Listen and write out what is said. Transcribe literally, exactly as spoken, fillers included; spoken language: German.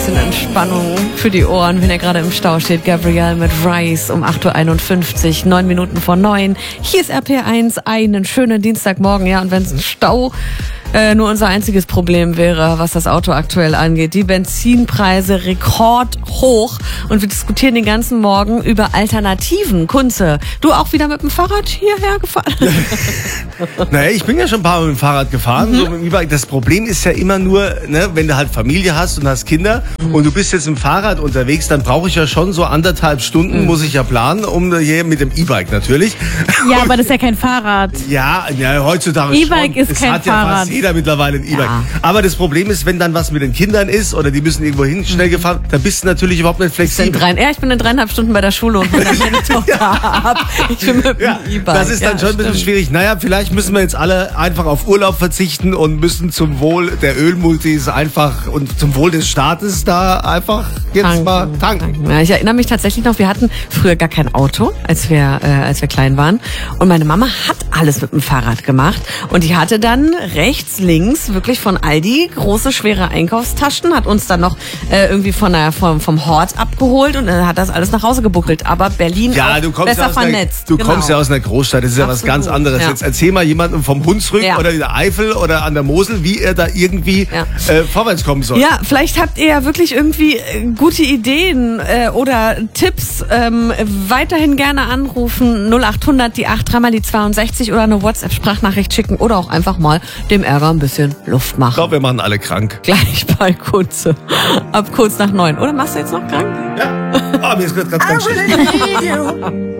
bisschen Entspannung für die Ohren, wenn ihr gerade im Stau steht. Gabrielle mit Rise um acht Uhr einundfünfzig, neun Minuten vor neun. Hier ist R P eins, einen schönen Dienstagmorgen. Ja, und wenn es ein Stau äh, nur unser einziges Problem wäre, was das Auto aktuell angeht. Die Benzinpreise rekordhoch und wir diskutieren den ganzen Morgen über Alternativen. Kunze, du auch wieder mit dem Fahrrad hierher gefahren? Naja, ich bin ja schon ein paar Mal mit dem Fahrrad gefahren. Mhm. So mit dem E-Bike. Das Problem ist ja immer nur, ne, wenn du halt Familie hast und hast Kinder mhm. und du bist jetzt im Fahrrad unterwegs, dann brauche ich ja schon so anderthalb Stunden, mhm. muss ich ja planen, um hier mit dem E-Bike natürlich. Ja, aber das ist ja kein Fahrrad. Ja, ja heutzutage E-Bike schon. ist Es kein hat ja Fahrrad. fast jeder mittlerweile ein E-Bike. Ja. Aber das Problem ist, wenn dann was mit den Kindern ist oder die müssen irgendwo hin schnell gefahren, dann bist du natürlich überhaupt nicht flexibel. Drei, ja, ich bin in dreieinhalb Stunden bei der Schule und hole dann meine Tochter ab. Ich bin mit dem Ja, E-Bike. das ist dann ja, schon ein bisschen stimmt. schwierig. Naja, vielleicht müssen wir jetzt alle einfach auf Urlaub verzichten und müssen zum Wohl der Ölmultis einfach und zum Wohl des Staates da einfach jetzt Tanken. mal tanken. Ja, ich erinnere mich tatsächlich noch, wir hatten früher gar kein Auto, als wir, äh, als wir klein waren. Und meine Mama hat alles mit dem Fahrrad gemacht. Und die hatte dann rechts, links wirklich von Aldi große, schwere Einkaufstaschen, hat uns dann noch äh, irgendwie von der, vom, vom Hort abgeholt und dann hat das alles nach Hause gebuckelt. Aber Berlin Ja, auch du kommst, besser ja aus, einer, vernetzt. du Genau. kommst ja aus einer Großstadt, das ist ja was Absolut, ganz anderes. ja. Jetzt erzähl mal jemandem vom Hunsrück Ja. oder in der Eifel oder an der Mosel, wie er da irgendwie Ja. äh, vorwärts kommen soll. Ja, vielleicht habt ihr ja wirklich irgendwie äh, gute Ideen äh, oder Tipps. Ähm, weiterhin gerne anrufen. null acht hundert, die acht, dreimal die zweiundsechzig oder eine WhatsApp-Sprachnachricht schicken oder auch einfach mal dem Ärger ein bisschen Luft Ich machen. glaube, wir machen alle krank. Gleich bei Kunze. Ab kurz nach neun. Oder machst du jetzt noch krank? Ja, oh, mir ist gerade ganz, ganz schlecht.